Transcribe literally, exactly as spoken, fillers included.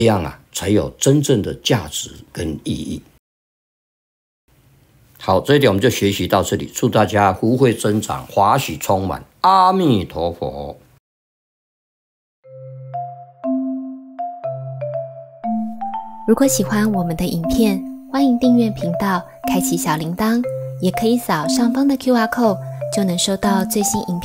这样啊才有真正的价值跟意义。好，这一点我们就学习到这里，祝大家福慧增长，华喜充满，阿弥陀佛。 如果喜欢我们的影片，欢迎订阅频道，开启小铃铛，也可以扫上方的 Q R code，就能收到最新影片